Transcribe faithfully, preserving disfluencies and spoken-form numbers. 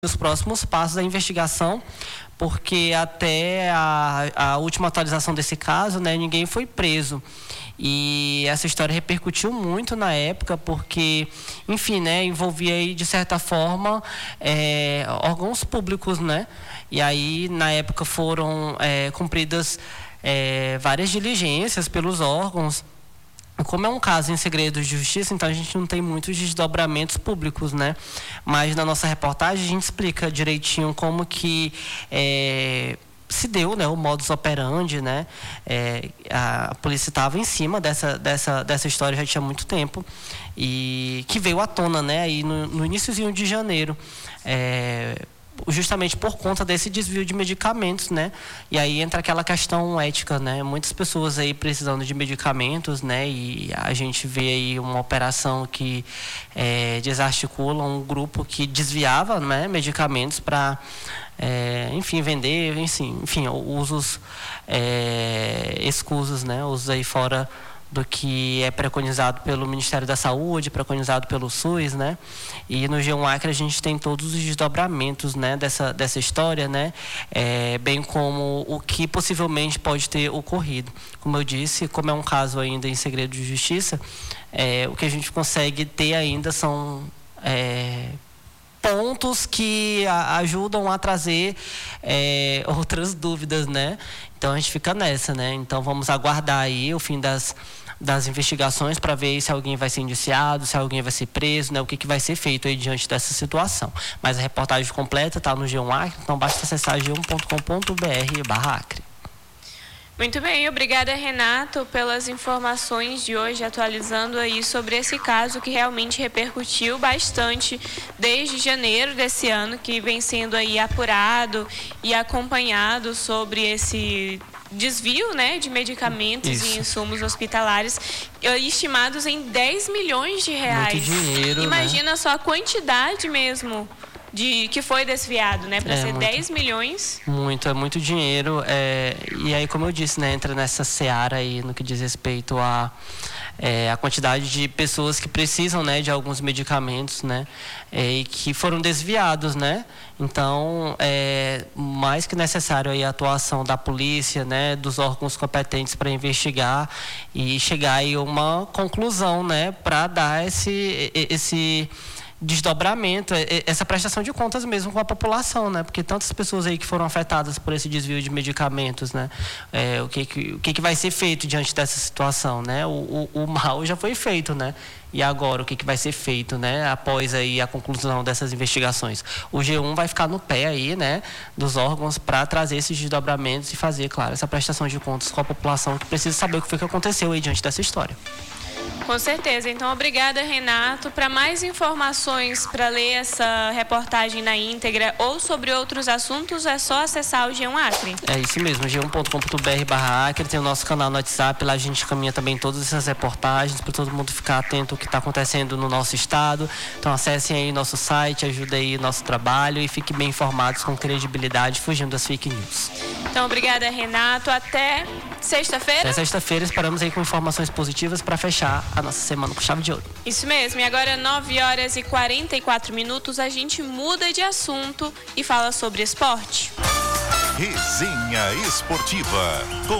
os próximos passos da investigação, porque até a, a última atualização desse caso, né, ninguém foi preso. E essa história repercutiu muito na época, porque, enfim, né, envolvia aí, de certa forma, é, órgãos públicos, né? E aí, na época, foram é, cumpridas é, várias diligências pelos órgãos. Como é um caso em segredo de justiça, então a gente não tem muitos desdobramentos públicos, né? Mas na nossa reportagem a gente explica direitinho como que é, se deu, né, o modus operandi, né? É, a, a polícia estava em cima dessa, dessa, dessa história já tinha muito tempo e que veio à tona, né? Aí no, no iniciozinho de janeiro. É, justamente por conta desse desvio de medicamentos, né? E aí entra aquela questão ética, né? Muitas pessoas aí precisando de medicamentos, né? E a gente vê aí uma operação que é, desarticula um grupo que desviava, né, medicamentos para, é, enfim, vender, enfim, enfim usos é, escusos, né? Usos aí fora do que é preconizado pelo Ministério da Saúde, preconizado pelo SUS, né? E no G um Acre a gente tem todos os desdobramentos, né, dessa, dessa história, né? É, bem como o que possivelmente pode ter ocorrido. Como eu disse, como é um caso ainda em segredo de justiça, é, o que a gente consegue ter ainda são é, pontos que a, ajudam a trazer é, outras dúvidas, né? Então a gente fica nessa, né? Então vamos aguardar aí o fim das das investigações para ver se alguém vai ser indiciado, se alguém vai ser preso, né? O que, que vai ser feito aí diante dessa situação. Mas a reportagem completa está no G um Acre, então basta acessar g um ponto com ponto b r barra acre. Muito bem, obrigada, Renato, pelas informações de hoje, atualizando aí sobre esse caso que realmente repercutiu bastante desde janeiro desse ano, que vem sendo aí apurado e acompanhado sobre esse desvio, né, de medicamentos Isso. e insumos hospitalares estimados em dez milhões de reais. Muito dinheiro, Imagina, né? Só a quantidade mesmo de que foi desviado, né, para é, ser muito, dez milhões. Muito, é muito dinheiro. É, e aí, como eu disse, né, entra nessa seara aí no que diz respeito a É, a quantidade de pessoas que precisam, né, de alguns medicamentos, né, é, e que foram desviados, né. Então, é mais que necessário aí a atuação da polícia, né, dos órgãos competentes para investigar e chegar aí a uma conclusão, né, para dar esse esse desdobramento, essa prestação de contas mesmo com a população, né? Porque tantas pessoas aí que foram afetadas por esse desvio de medicamentos, né? É, o que, que, o que, que vai ser feito diante dessa situação, né? O, o, o mal já foi feito, né? E agora, o que, que vai ser feito, né? Após aí a conclusão dessas investigações. O G um vai ficar no pé aí, né? Dos órgãos para trazer esses desdobramentos e fazer, claro, essa prestação de contas com a população que precisa saber o que foi que aconteceu aí diante dessa história. Com certeza. Então, obrigada, Renato. Para mais informações, para ler essa reportagem na íntegra ou sobre outros assuntos, é só acessar o G um Acre. É isso mesmo, g um ponto com ponto b r barra acre, tem o nosso canal no WhatsApp, lá a gente caminha também todas essas reportagens para todo mundo ficar atento ao que está acontecendo no nosso estado. Então, acessem aí nosso site, ajudem aí o nosso trabalho e fiquem bem informados com credibilidade, fugindo das fake news. Então, obrigada, Renato. Até sexta-feira? Até sexta-feira, esperamos aí com informações positivas para fechar a nossa semana com chave de ouro. Isso mesmo, e agora nove horas e quarenta e quatro minutos, a gente muda de assunto e fala sobre esporte. Resenha Esportiva com